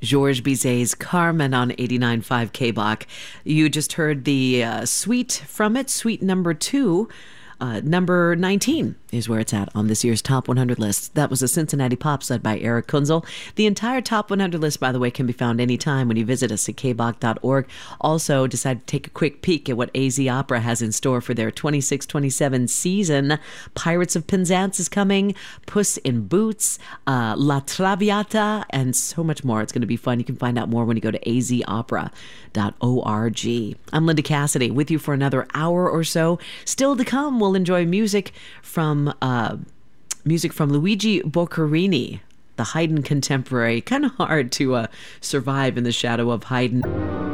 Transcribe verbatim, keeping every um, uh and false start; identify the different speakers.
Speaker 1: Georges Bizet's Carmen on eighty-nine point five K B O C. You just heard the uh, suite from it, suite number two. Uh, number nineteen is where it's at on this year's Top one hundred list. That was a Cincinnati Pops led by Eric Kunzel. The entire Top one hundred list, by the way, can be found anytime when you visit us at k b o c dot org. Also, decide to take a quick peek at what A Z Opera has in store for their twenty-six twenty-seven season. Pirates of Penzance is coming, Puss in Boots, uh, La Traviata, and so much more. It's going to be fun. You can find out more when you go to a z opera dot org. I'm Linda Cassidy with you for another hour or so. Still to come, we'll enjoy music from uh, music from Luigi Boccherini, the Haydn contemporary. Kind of hard to uh, survive in the shadow of Haydn.